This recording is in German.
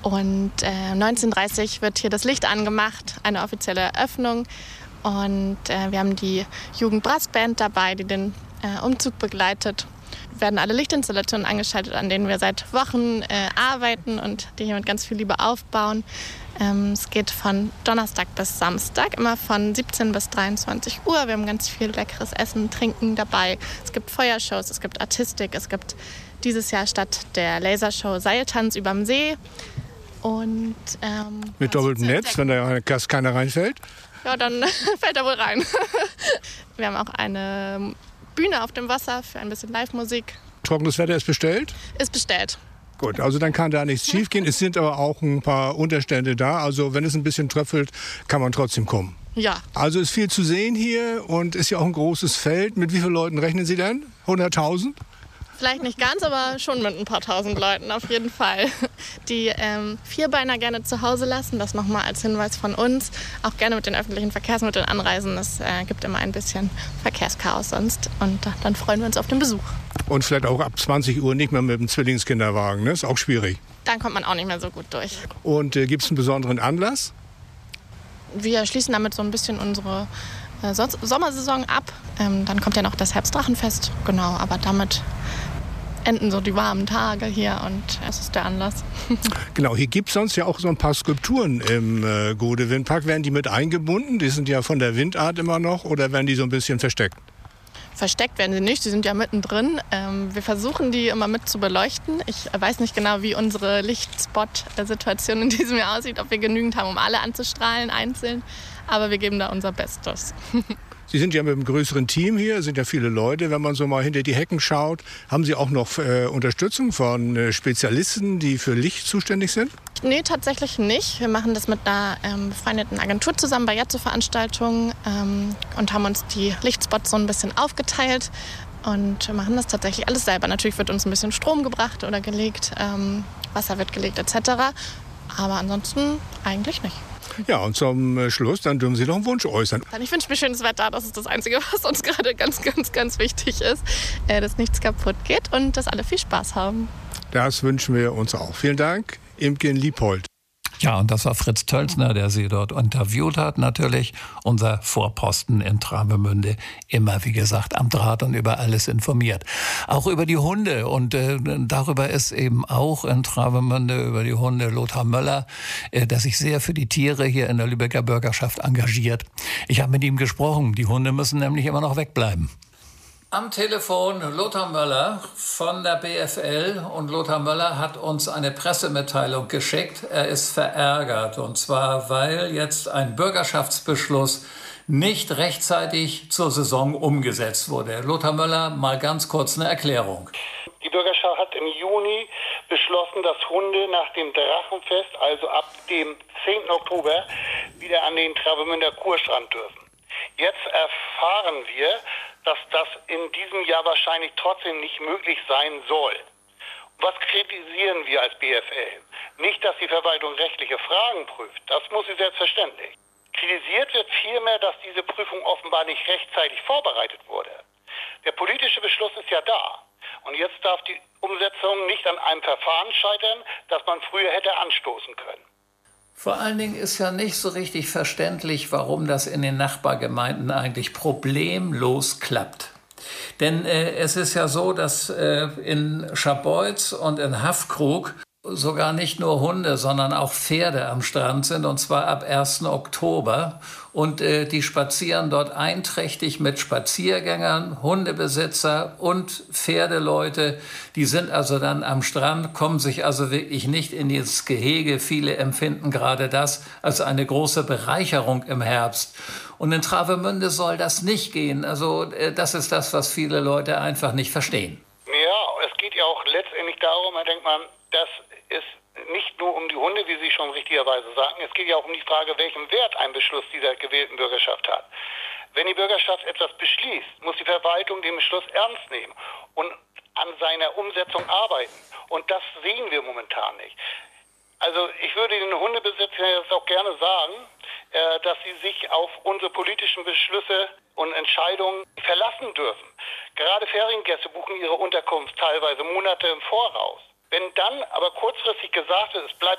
Und 19:30 wird hier das Licht angemacht, eine offizielle Eröffnung. Und wir haben die Jugendbrassband dabei, die den Umzug begleitet. Werden alle Lichtinstallationen angeschaltet, an denen wir seit Wochen arbeiten und die hier mit ganz viel Liebe aufbauen. Es geht von Donnerstag bis Samstag, immer von 17 bis 23 Uhr. Wir haben ganz viel leckeres Essen, Trinken dabei. Es gibt Feuershows, es gibt Artistik, es gibt dieses Jahr statt der Lasershow Seiltanz überm See. Und, mit doppeltem Netz, wenn da keiner reinfällt? Ja, dann fällt er wohl rein. Wir haben auch eine Bühne auf dem Wasser für ein bisschen Live-Musik. Trockenes Wetter ist bestellt? Ist bestellt. Gut, also dann kann da nichts schief gehen. Es sind aber auch ein paar Unterstände da. Also wenn es ein bisschen tröpfelt, kann man trotzdem kommen. Ja. Also ist viel zu sehen hier und ist ja auch ein großes Feld. Mit wie vielen Leuten rechnen Sie denn? 100.000? Vielleicht nicht ganz, aber schon mit ein paar tausend Leuten auf jeden Fall. Die Vierbeiner gerne zu Hause lassen, das nochmal als Hinweis von uns. Auch gerne mit den öffentlichen Verkehrsmitteln anreisen. Es gibt immer ein bisschen Verkehrschaos sonst. Und dann freuen wir uns auf den Besuch. Und vielleicht auch ab 20 Uhr nicht mehr mit dem Zwillingskinderwagen, ne? Ist auch schwierig. Dann kommt man auch nicht mehr so gut durch. Und gibt es einen besonderen Anlass? Wir schließen damit so ein bisschen unsere Sommersaison ab. Dann kommt ja noch das Herbstdrachenfest. Genau, aber damit enden so die warmen Tage hier und es ist der Anlass. Genau, hier gibt es sonst ja auch so ein paar Skulpturen im Gode-Windpark. Werden die mit eingebunden? Die sind ja von der Windart immer noch oder werden die so ein bisschen versteckt? Versteckt werden sie nicht, sie sind ja mittendrin. Wir versuchen die immer mit zu beleuchten. Ich weiß nicht genau, wie unsere Lichtspot-Situation in diesem Jahr aussieht, ob wir genügend haben, um alle anzustrahlen einzeln. Aber wir geben da unser Bestes. Sie sind ja mit einem größeren Team hier, sind ja viele Leute. Wenn man so mal hinter die Hecken schaut, haben Sie auch noch Unterstützung von Spezialisten, die für Licht zuständig sind? Nee, tatsächlich nicht. Wir machen das mit einer befreundeten Agentur zusammen bei Jazzo-Veranstaltungen und haben uns die Lichtspots so ein bisschen aufgeteilt und machen das tatsächlich alles selber. Natürlich wird uns ein bisschen Strom gebracht oder gelegt, Wasser wird gelegt etc. Aber ansonsten eigentlich nicht. Ja, und zum Schluss, dann dürfen Sie noch einen Wunsch äußern. Ich wünsche mir schönes Wetter, das ist das Einzige, was uns gerade ganz, ganz, ganz wichtig ist. Dass nichts kaputt geht und dass alle viel Spaß haben. Das wünschen wir uns auch. Vielen Dank, Imke in Lieppold. Ja, und das war Fritz Tölzner, der Sie dort interviewt hat. Natürlich unser Vorposten in Travemünde. Immer, wie gesagt, am Draht und über alles informiert. Auch über die Hunde. Und darüber ist eben auch in Travemünde, über die Hunde, Lothar Möller, der sich sehr für die Tiere hier in der Lübecker Bürgerschaft engagiert. Ich habe mit ihm gesprochen. Die Hunde müssen nämlich immer noch wegbleiben. Am Telefon Lothar Möller von der BFL und Lothar Möller hat uns eine Pressemitteilung geschickt. Er ist verärgert und zwar, weil jetzt ein Bürgerschaftsbeschluss nicht rechtzeitig zur Saison umgesetzt wurde. Lothar Möller, mal ganz kurz eine Erklärung. Die Bürgerschaft hat im Juni beschlossen, dass Hunde nach dem Drachenfest, also ab dem 10. Oktober, wieder an den Travemünder Kurstrand dürfen. Jetzt erfahren wir, dass das in diesem Jahr wahrscheinlich trotzdem nicht möglich sein soll. Was kritisieren wir als BFL? Nicht, dass die Verwaltung rechtliche Fragen prüft, das muss sie selbstverständlich. Kritisiert wird vielmehr, dass diese Prüfung offenbar nicht rechtzeitig vorbereitet wurde. Der politische Beschluss ist ja da. Und jetzt darf die Umsetzung nicht an einem Verfahren scheitern, das man früher hätte anstoßen können. Vor allen Dingen ist ja nicht so richtig verständlich, warum das in den Nachbargemeinden eigentlich problemlos klappt. Denn es ist ja so, dass in Scharbeutz und in Haffkrug sogar nicht nur Hunde, sondern auch Pferde am Strand sind, und zwar ab 1. Oktober. Und die spazieren dort einträchtig mit Spaziergängern, Hundebesitzer und Pferdeleute. Die sind also dann am Strand, kommen sich also wirklich nicht in dieses Gehege. Viele empfinden gerade das als eine große Bereicherung im Herbst. Und in Travemünde soll das nicht gehen. Also das ist das, was viele Leute einfach nicht verstehen. Ja, es geht ja auch letztendlich darum, da denkt man, das ist nicht nur um die Hunde, wie Sie schon richtigerweise sagten, es geht ja auch um die Frage, welchen Wert ein Beschluss dieser gewählten Bürgerschaft hat. Wenn die Bürgerschaft etwas beschließt, muss die Verwaltung den Beschluss ernst nehmen und an seiner Umsetzung arbeiten. Und das sehen wir momentan nicht. Also ich würde den Hundebesitzern jetzt auch gerne sagen, dass sie sich auf unsere politischen Beschlüsse und Entscheidungen verlassen dürfen. Gerade Feriengäste buchen ihre Unterkunft teilweise Monate im Voraus. Wenn dann aber kurzfristig gesagt wird, es bleibt